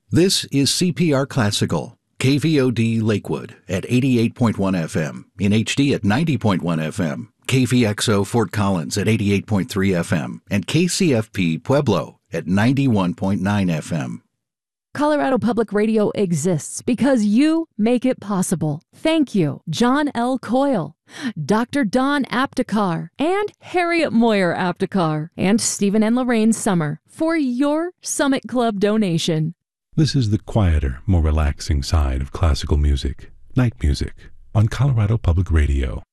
This is CPR Classical, KVOD Lakewood at 88.1 FM, in HD at 90.1 FM, KVXO Fort Collins at 88.3 FM, and KCFP Pueblo at 91.9 FM. Colorado Public Radio exists because you make it possible. Thank you, John L. Coyle, Dr. Don Aptekar, and Harriet Moyer Aptekar, and Stephen and Lorraine Summer for your Summit Club donation. This is the quieter, more relaxing side of classical music, night music, on Colorado Public Radio.